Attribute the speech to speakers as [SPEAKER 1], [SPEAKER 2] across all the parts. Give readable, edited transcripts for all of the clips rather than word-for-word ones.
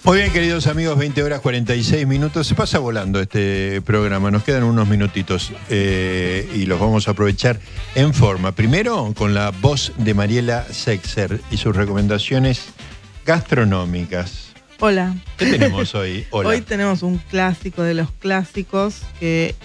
[SPEAKER 1] Muy bien, queridos amigos, 20 horas 46 minutos. Se pasa volando este programa, nos quedan unos minutitos y los vamos a aprovechar en forma. Primero, con la voz de Mariela Seixer y sus recomendaciones gastronómicas.
[SPEAKER 2] Hola.
[SPEAKER 1] ¿Qué tenemos hoy? Hola.
[SPEAKER 2] Hoy tenemos un clásico de los clásicos que,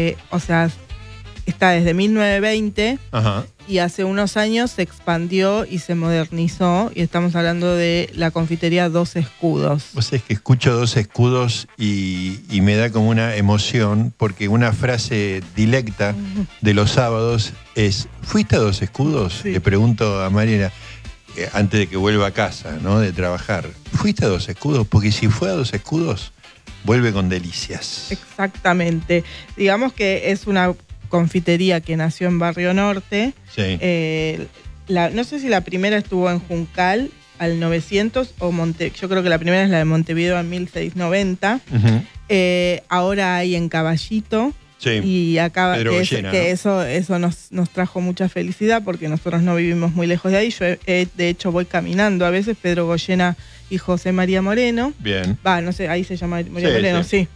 [SPEAKER 2] está desde 1920.
[SPEAKER 1] Ajá.
[SPEAKER 2] Y hace unos años se expandió y se modernizó. Y estamos hablando de la confitería Dos Escudos.
[SPEAKER 1] Vos sabés que escucho Dos Escudos y me da como una emoción, porque una frase dilecta de los sábados es: ¿fuiste a Dos Escudos?
[SPEAKER 2] Sí.
[SPEAKER 1] Le pregunto a Mariela antes de que vuelva a casa, ¿no? De trabajar. ¿Fuiste a Dos Escudos? Porque si fue a Dos Escudos, vuelve con delicias.
[SPEAKER 2] Exactamente. Digamos que es una confitería que nació en Barrio Norte.
[SPEAKER 1] Sí.
[SPEAKER 2] No sé si la primera estuvo en Juncal al 900 o yo creo que la primera es la de Montevideo en 1690.
[SPEAKER 1] Uh-huh.
[SPEAKER 2] Ahora hay en Caballito.
[SPEAKER 1] Sí.
[SPEAKER 2] Y acá
[SPEAKER 1] Pedro Goyena, ¿no?
[SPEAKER 2] eso nos trajo mucha felicidad porque nosotros no vivimos muy lejos de ahí. Yo de hecho voy caminando a veces, Pedro Goyena y José María Moreno.
[SPEAKER 1] Bien.
[SPEAKER 2] No sé, ahí se llama María Moreno, sí.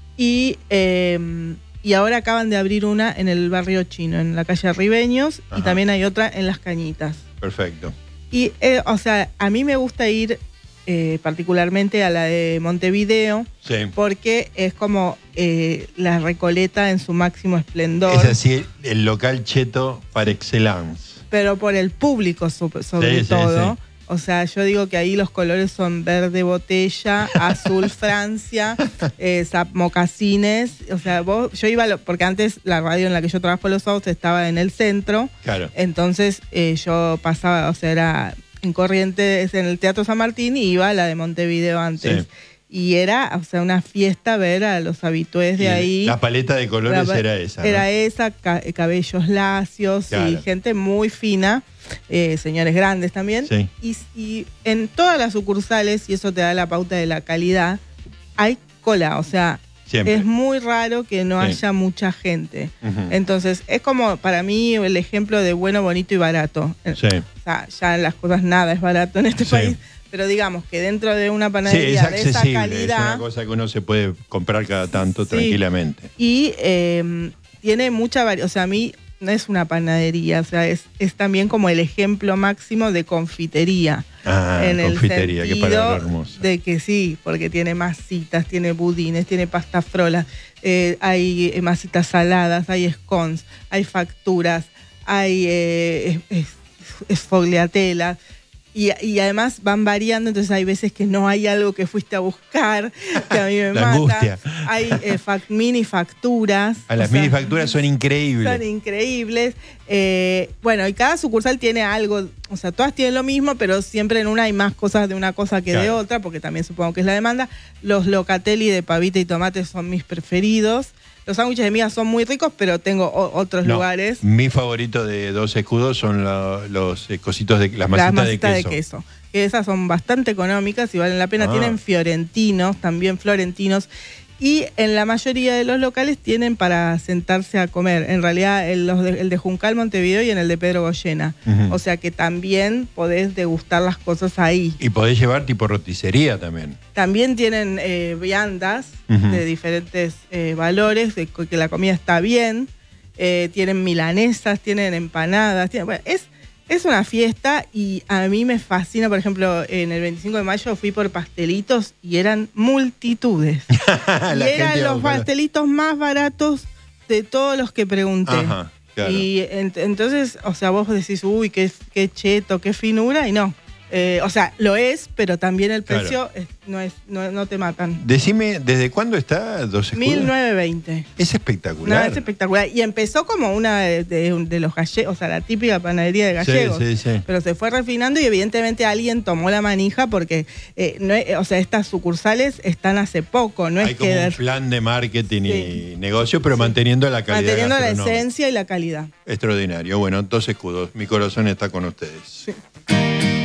[SPEAKER 2] Y ahora acaban de abrir una en el barrio chino, en la calle Ribeños. Ajá. Y también hay otra en Las Cañitas.
[SPEAKER 1] Perfecto.
[SPEAKER 2] Y, a mí me gusta ir particularmente a la de Montevideo,
[SPEAKER 1] sí,
[SPEAKER 2] porque es como la Recoleta en su máximo esplendor.
[SPEAKER 1] Es así, el local cheto par excellence.
[SPEAKER 2] Pero por el público sobre todo. Sí. O sea, yo digo que ahí los colores son verde botella, azul Francia, mocasines. O sea, yo iba, porque antes la radio en la que yo trabajo los sábados estaba en el centro.
[SPEAKER 1] Claro.
[SPEAKER 2] Entonces yo pasaba, o sea, era en Corrientes, en el Teatro San Martín, y iba a la de Montevideo antes. Sí. Y era, o sea, una fiesta ver a los habitués de ahí.
[SPEAKER 1] La paleta de colores era esa, ¿no?
[SPEAKER 2] Era esa, cabellos lacios, claro, y gente muy fina, señores grandes también.
[SPEAKER 1] Sí.
[SPEAKER 2] Y en todas las sucursales, y eso te da la pauta de la calidad, hay cola, o sea, siempre. Es muy raro que no haya mucha gente. Uh-huh. Entonces, es como para mí el ejemplo de bueno, bonito y barato.
[SPEAKER 1] Sí.
[SPEAKER 2] O sea, ya las cosas, nada es barato en este país. Pero digamos que dentro de una panadería de esa calidad... Es
[SPEAKER 1] una cosa que uno se puede comprar cada tanto tranquilamente.
[SPEAKER 2] Y tiene mucha variedad. O sea, a mí no es una panadería, o sea, es también como el ejemplo máximo de confitería. En
[SPEAKER 1] confitería,
[SPEAKER 2] el
[SPEAKER 1] qué palabra hermosa.
[SPEAKER 2] De que sí, porque tiene masitas, tiene budines, tiene pasta frola, hay masitas saladas, hay scones, hay facturas, hay esfogliatelas. Y además van variando, entonces hay veces que no hay algo que fuiste a buscar, que a mí me mata.
[SPEAKER 1] Angustia.
[SPEAKER 2] Hay mini facturas.
[SPEAKER 1] Las mini facturas son increíbles.
[SPEAKER 2] Son increíbles. Y cada sucursal tiene algo, o sea, todas tienen lo mismo, pero siempre en una hay más cosas de una cosa que de otra, porque también supongo que es la demanda. Los locatelli de pavita y tomate son mis preferidos. Los sándwiches de miga son muy ricos, pero tengo otros lugares.
[SPEAKER 1] Mi favorito de Dos Escudos son los cositos de las masitas de queso.
[SPEAKER 2] Que esas son bastante económicas y valen la pena. Tienen fiorentinos, también florentinos. Y en la mayoría de los locales tienen para sentarse a comer. En realidad, el de Juncal, Montevideo y en el de Pedro Goyena. Uh-huh. O sea que también podés degustar las cosas ahí.
[SPEAKER 1] Y podés llevar tipo roticería también.
[SPEAKER 2] También tienen viandas de diferentes valores, de que la comida está bien. Tienen milanesas, tienen empanadas. Es una fiesta y a mí me fascina. Por ejemplo, en el 25 de mayo fui por pastelitos y eran multitudes. Y eran los pastelitos más baratos de todos los que pregunté. Ajá, claro. Y entonces, o sea, vos decís, uy, qué cheto, qué finura, y no. O sea, lo es, pero también el precio no te matan.
[SPEAKER 1] Decime, ¿desde cuándo está Dos Escudos?
[SPEAKER 2] 1920.
[SPEAKER 1] Es espectacular.
[SPEAKER 2] No, es espectacular. Y empezó como una de los gallegos, o sea, la típica panadería de gallegos.
[SPEAKER 1] Sí.
[SPEAKER 2] Pero se fue refinando y evidentemente alguien tomó la manija porque, estas sucursales están hace poco. No
[SPEAKER 1] hay como un plan de marketing y negocio, pero manteniendo la calidad.
[SPEAKER 2] Manteniendo la esencia y la calidad.
[SPEAKER 1] Extraordinario. Bueno, Dos Escudos. Mi corazón está con ustedes.
[SPEAKER 2] Sí.